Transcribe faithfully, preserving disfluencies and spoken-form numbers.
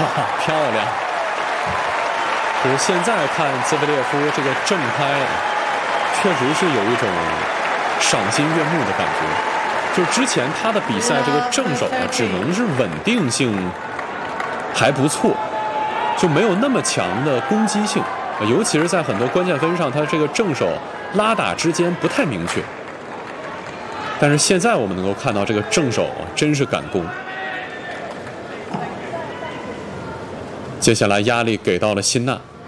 漂亮！就是现在看兹维列夫这个正拍，确实是有一种赏心悦目的感觉。就是之前他的比赛这个正手呢，只能是稳定性还不错，就没有那么强的攻击性，尤其是在很多关键分上，他这个正手拉打之间不太明确。但是现在我们能够看到这个正手啊，真是敢攻。接下来压力给到了辛纳。